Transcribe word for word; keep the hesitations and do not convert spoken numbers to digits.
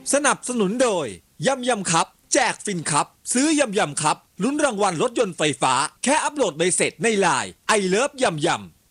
สนับสนุนโดยยำยำครับแจกฟินครับซื้อยำยำครับลุ้นรางวัลรถยนต์ไฟฟ้าแค่อัปโหลดใบเสร็จในไลน์ไอเลิฟยำยำ